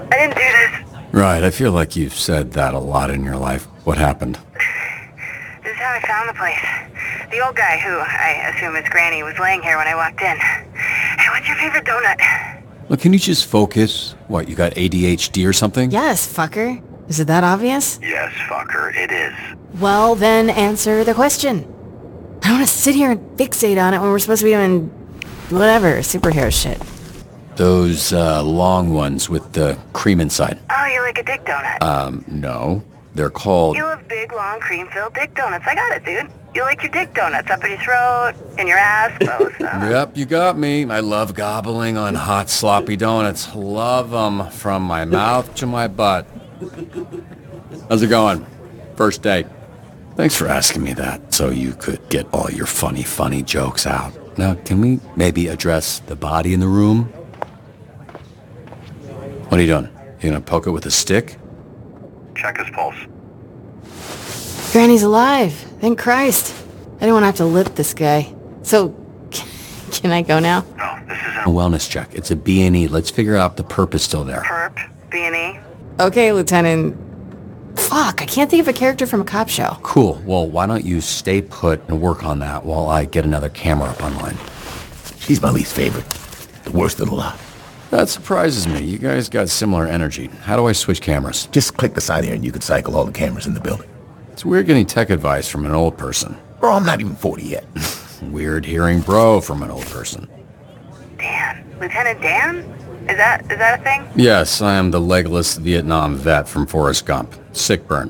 I didn't do this. Right, I feel like you've said that a lot in your life. What happened? This is how I found the place. The old guy, who I assume is Granny, was laying here when I walked in. Hey, what's your favorite donut? Look, can you just focus? What, you got ADHD or something? Yes, fucker. Is it that obvious? Yes, fucker, it is. Well, then answer the question. I don't want to sit here and fixate on it when we're supposed to be doing whatever, superhero shit. Those, long ones with the cream inside. Oh, you like a dick donut? No. They're called... You love big, long, cream-filled dick donuts. I got it, dude. You like your dick donuts up in your throat, in your ass, both. Yep, you got me. I love gobbling on hot, sloppy donuts. Love them from my mouth to my butt. How's it going? First date. Thanks for asking me that, so you could get all your funny jokes out. Now, can we maybe address the body in the room? What are you doing? You gonna poke it with a stick? Check his pulse. Granny's alive. Thank Christ. I didn't want to have to lip this guy. So, can I go now? No, this isn't A wellness check. It's a B&E. Let's figure out the purpose still there. Perp, B&E. Okay, Lieutenant. Fuck, I can't think of a character from a cop show. Cool. Well, why don't you stay put and work on that while I get another camera up online? She's my least favorite. The worst of the lot. That surprises me. You guys got similar energy. How do I switch cameras? Just click the side here and you can cycle all the cameras in the building. It's weird getting tech advice from an old person. Bro, I'm not even 40 yet. Weird hearing bro from an old person. Dan. Lieutenant Dan? Is that a thing? Yes, I am the legless Vietnam vet from Forrest Gump. Sick burn.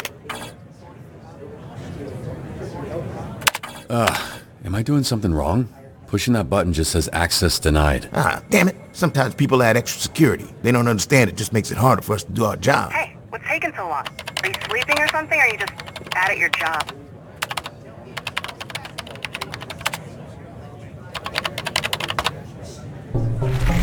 Am I doing something wrong? Pushing that button just says access denied. Ah, damn it. Sometimes people add extra security. They don't understand it just makes it harder for us to do our job. Hey, what's taking so long? Are you sleeping or something, or are you just bad at your job?